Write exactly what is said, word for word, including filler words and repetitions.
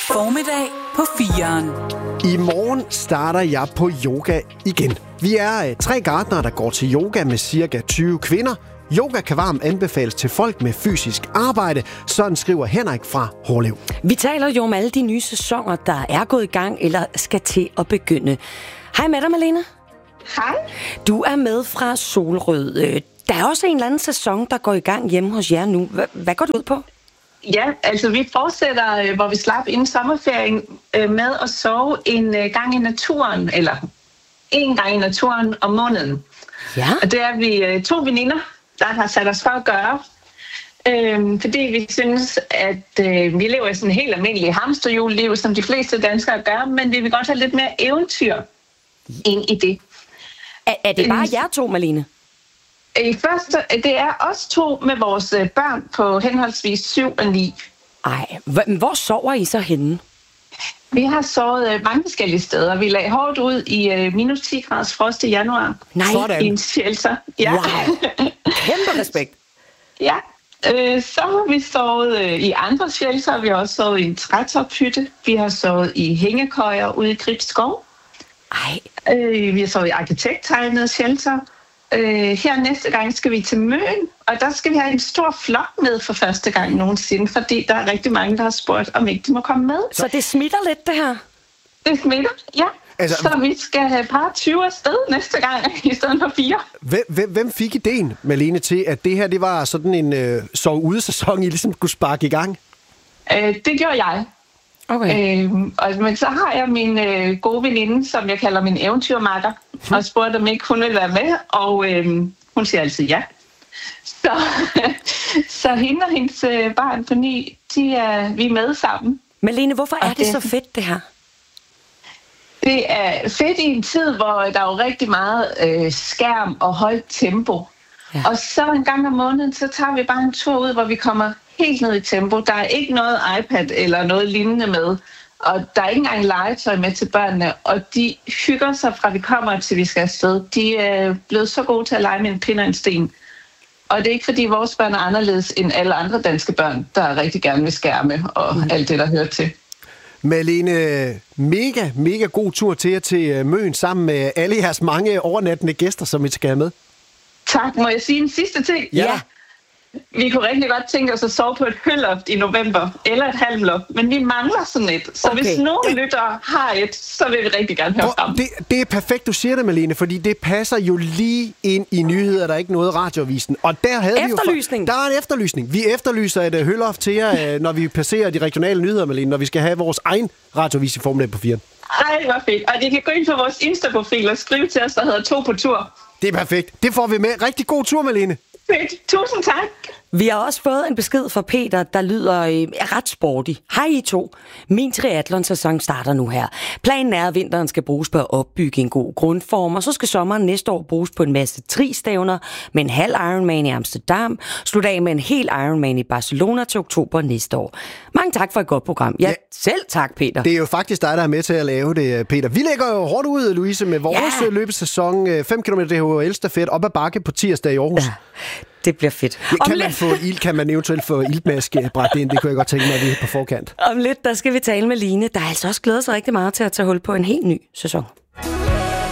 Formiddag på fireren. I morgen starter jeg på yoga igen. Vi er øh, tre gartnere, der går til yoga med cirka tyve kvinder. Yoga kan varmt anbefales til folk med fysisk arbejde, sådan skriver Henrik fra Hårlev. Vi taler jo om alle de nye sæsoner, der er gået i gang eller skal til at begynde. Hej med dig, Malene. Hej. Du er med fra Solrød. Der er også en eller anden sæson, der går i gang hjemme hos jer nu. Hvad går det ud på? Ja, altså vi fortsætter, hvor vi slap inden sommerferien, med at sove en gang i naturen, eller en gang i naturen om måneden. Ja. Og det er vi to veninder, der har sat os for at gøre. Øhm, fordi vi synes, at øh, vi lever i sådan en helt almindelig hamsterhjulliv, som de fleste danskere gør, men vi vil godt have lidt mere eventyr ind i det. Er, er det bare jer to, Malene? I første, det er os to med vores børn på henholdsvis syv og ni. Ej, hvor sover I så henne? Vi har sovet mange forskellige steder. Vi lagde hårdt ud i uh, minus ti graders frost i januar. Nej. I en shelter. Ja. Wow. Kæmpe respekt. Ja. Øh, så har vi sovet øh, i andre shelter. Vi har også sovet i en trætophytte. Vi har sovet i hængekøjer ude i Gribskov. Ej. Øh, vi har sovet i arkitekttegnede shelter. Øh, her næste gang skal vi til Møn, og der skal vi have en stor flok med for første gang nogensinde, fordi der er rigtig mange, der har spurgt, om ikke de må komme med. Så det smitter lidt, det her? Det smitter, ja. Altså, så vi skal have par tyve afsted næste gang, i stedet for fire. Hvem, hvem, hvem fik ideen, Malene, til, at det her det var sådan en øh, sove-ude-sæson, I ligesom skulle sparke i gang? Øh, det gjorde jeg. Okay. Øh, og, men så har jeg min øh, gode veninde, som jeg kalder min eventyrmakker, hmm. og spurgte, om ikke hun ville være med, og øh, hun siger altid ja. Så, så hende og hendes øh, barn på ni, de er, vi er med sammen. Malene, hvorfor er det så fedt, det her? Det er fedt i en tid, hvor der er jo rigtig meget øh, skærm og højt tempo. Ja. Og så en gang om måneden, så tager vi bare en tur ud, hvor vi kommer helt ned i tempo. Der er ikke noget iPad eller noget lignende med, og der er ikke engang legetøj med til børnene, og de hygger sig fra vi kommer til vi skal afsted. De er blevet så gode til at lege med en pind og en sten. Og det er ikke fordi vores børn er anderledes end alle andre danske børn, der rigtig gerne vil skærme og mm. alt det, der hører til. Malene, mega, mega god tur til jer til Møn sammen med alle jeres mange overnattende gæster, som I skal have med. Tak. Må jeg sige en sidste ting? Ja. Vi kunne rigtig godt tænke os at sove på et høloft i november, eller et halmloft, men vi mangler sådan et. Så okay. Hvis nogen lyttere har et, så vil vi rigtig gerne høre frem. Det, det er perfekt, du siger det, Malene, fordi det passer jo lige ind i nyheder, der er ikke noget radioavisen. Og der havde efterlysning. Vi jo, der er en efterlysning. Vi efterlyser et uh, høloft til jer, når vi passerer de regionale nyheder, Malene, når vi skal have vores egen radioavis i Formiddag på fireren. Ej, hvor fedt. Og de kan gå ind på vores Insta-profil og skrive til os, der hedder To på tur. Det er perfekt. Det får vi med. Rigtig god tur, Malene. Fedt. Tusind tak. Vi har også fået en besked fra Peter, der lyder øh, ret sporty. Hej I to. Min triathlon-sæson starter nu her. Planen er, at vinteren skal bruges på at opbygge en god grundform, og så skal sommeren næste år bruges på en masse tri-stævner med en halv Ironman i Amsterdam, slutte af med en hel Ironman i Barcelona til oktober næste år. Mange tak for et godt program. Ja, ja. Selv tak, Peter. Det er jo faktisk dig, der er med til at lave det, Peter. Vi lægger jo hårdt ud, Louise, med vores ja. løbesæson. fem kilometer D H L-stafet op ad bakke på tirsdag i Aarhus. Ja. Det bliver fedt. Ja, kan, man få ild, kan man eventuelt få ildmaske bragt ind? Det kunne jeg godt tænke mig, at vi er på forkant. Om lidt, der skal vi tale med Line, der altså også glæder sig rigtig meget til at tage hul på en helt ny sæson.